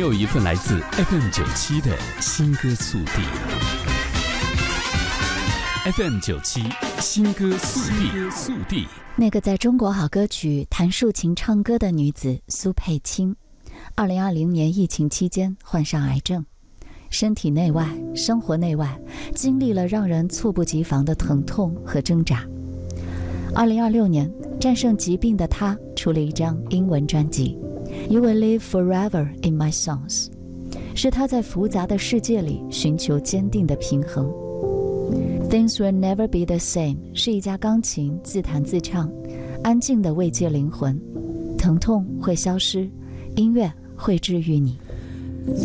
有一份来自 FM97 的新歌速递。FM97 新歌速递。 那个在中国好歌曲弹竖琴唱歌的女子苏佩青，2020年疫情期间患上癌症，身体内外、生活内外经历了让人猝不及防的疼痛和挣扎。2026年，战胜疾病的她出了一张英文专辑《You Will Live Forever in My Songs》，是她在复杂的世界里寻求坚定的平衡。Things Will Never Be the Same 是一架钢琴自弹自唱，安静地慰藉灵魂。疼痛会消失，音乐会治愈你。